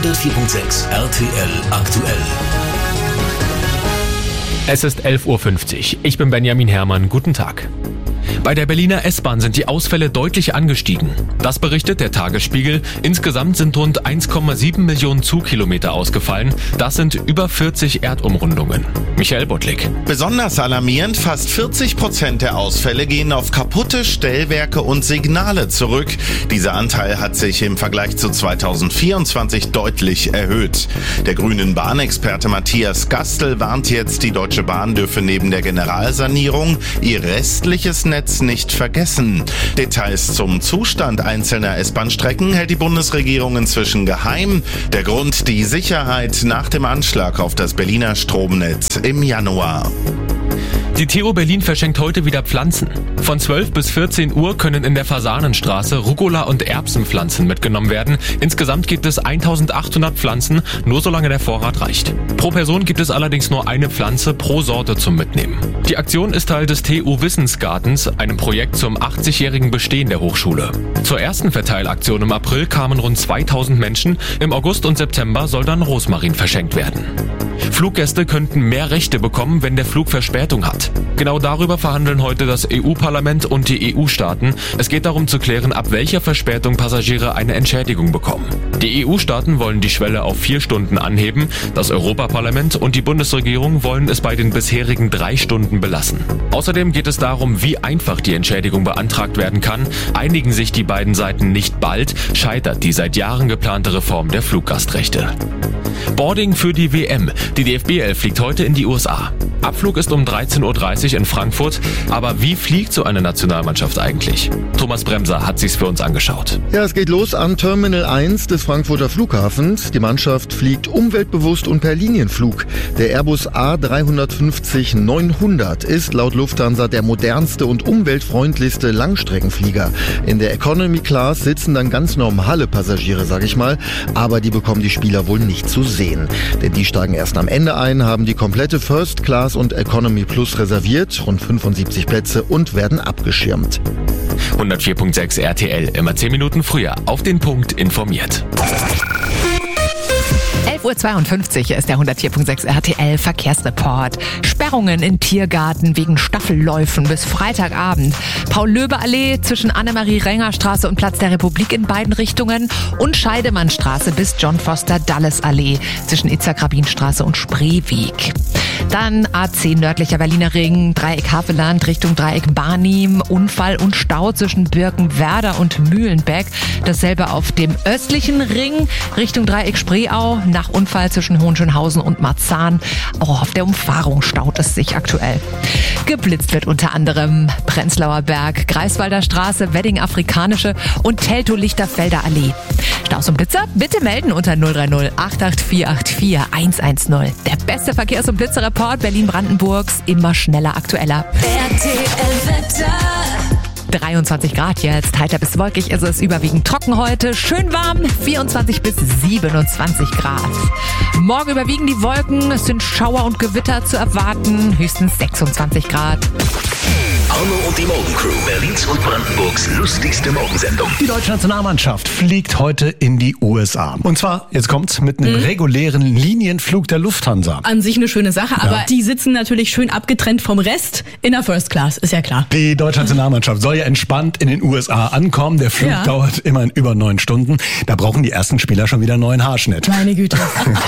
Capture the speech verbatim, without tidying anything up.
hundertvier Komma sechs R T L aktuell. Es ist elf Uhr fünfzig. Ich bin Benjamin Herrmann. Guten Tag. Bei der Berliner S-Bahn sind die Ausfälle deutlich angestiegen. Das berichtet der Tagesspiegel. Insgesamt sind rund eins Komma sieben Millionen Zugkilometer ausgefallen. Das sind über vierzig Erdumrundungen. Michael Buttlik. Besonders alarmierend, fast vierzig Prozent der Ausfälle gehen auf kaputte Stellwerke und Signale zurück. Dieser Anteil hat sich im Vergleich zu zweitausendvierundzwanzig deutlich erhöht. Der grünen Bahnexperte Matthias Gastel warnt jetzt, die Deutsche Bahn dürfe neben der Generalsanierung ihr restliches Netz nicht vergessen. Details zum Zustand einzelner S-Bahn-Strecken hält die Bundesregierung inzwischen geheim. Der Grund: die Sicherheit nach dem Anschlag auf das Berliner Stromnetz im Januar. Die T U Berlin verschenkt heute wieder Pflanzen. Von zwölf bis vierzehn Uhr können in der Fasanenstraße Rucola- und Erbsenpflanzen mitgenommen werden. Insgesamt gibt es eintausendachthundert Pflanzen, nur solange der Vorrat reicht. Pro Person gibt es allerdings nur eine Pflanze pro Sorte zum Mitnehmen. Die Aktion ist Teil des T U Wissensgartens, einem Projekt zum achtzigjährigen Bestehen der Hochschule. Zur ersten Verteilaktion im April kamen rund zweitausend Menschen. Im August und September soll dann Rosmarin verschenkt werden. Fluggäste könnten mehr Rechte bekommen, wenn der Flug Verspätung hat. Genau darüber verhandeln heute das E U-Parlament und die E U-Staaten. Es geht darum zu klären, ab welcher Verspätung Passagiere eine Entschädigung bekommen. Die E U-Staaten wollen die Schwelle auf vier Stunden anheben. Das Europaparlament und die Bundesregierung wollen es bei den bisherigen drei Stunden belassen. Außerdem geht es darum, wie einfach die Entschädigung beantragt werden kann. Einigen sich die beiden Seiten nicht bald, scheitert die seit Jahren geplante Reform der Fluggastrechte. Boarding für die W M. Die D F B elf fliegt heute in die U S A. Abflug ist um dreizehn Uhr dreißig in Frankfurt. Aber wie fliegt so eine Nationalmannschaft eigentlich? Thomas Bremser hat sich's für uns angeschaut. Ja, es geht los an Terminal eins des Frankfurter Flughafens. Die Mannschaft fliegt umweltbewusst und per Linienflug. Der Airbus A drei fünfzig neunhundert ist laut Lufthansa der modernste und umweltfreundlichste Langstreckenflieger. In der Economy Class sitzen dann ganz normale Passagiere, sag ich mal. Aber die bekommen die Spieler wohl nicht zu sehen. Denn die steigen erst am Ende ein, haben die komplette First Class und Economy Plus reserviert, rund fünfundsiebzig Plätze, und werden abgeschirmt. hundertvier Komma sechs R T L, immer zehn Minuten früher, auf den Punkt informiert. elf Uhr zweiundfünfzig ist der hundertvier Komma sechs R T L Verkehrsreport. Sperrungen in Tiergarten wegen Staffelläufen bis Freitagabend. Paul-Löbe-Allee zwischen Annemarie-Renger-Straße und Platz der Republik in beiden Richtungen und Scheidemannstraße bis John-Foster-Dulles-Allee zwischen Itzhak-Rabin-Straße und Spreeweg. Dann A zehn nördlicher Berliner Ring, Dreieck Havelland Richtung Dreieck Barnim, Unfall und Stau zwischen Birkenwerder und Mühlenbeck. Dasselbe auf dem östlichen Ring Richtung Dreieck Spreeau, nach Unfall zwischen Hohenschönhausen und Marzahn. Auch auf der Umfahrung staut es sich aktuell. Geblitzt wird unter anderem Prenzlauer Berg, Greifswalder Straße, Wedding Afrikanische und Teltow-Lichterfelder Allee. Staus und Blitzer bitte melden unter null drei null acht acht vier acht vier eins eins null. Der beste Verkehrs- und Blitzerreport Berlin-Brandenburgs, immer schneller, aktueller. R T L-Wetter. dreiundzwanzig Grad jetzt, heiter bis wolkig ist es, überwiegend trocken heute, schön warm, vierundzwanzig bis siebenundzwanzig Grad. Morgen überwiegen die Wolken, es sind Schauer und Gewitter zu erwarten, höchstens sechsundzwanzig Grad. Arno und die Morgencrew, Berlins und Brandenburgs lustigste Morgensendung. Die deutsche Nationalmannschaft fliegt heute in die U S A. Und zwar, jetzt kommt's, mit einem mhm. regulären Linienflug der Lufthansa. An sich eine schöne Sache, aber ja. Die sitzen natürlich schön abgetrennt vom Rest in der First Class, ist ja klar. Die deutsche Nationalmannschaft soll ja entspannt in den U S A ankommen. Der Flug ja. dauert immerhin über neun Stunden. Da brauchen die ersten Spieler schon wieder einen neuen Haarschnitt. Meine Güte.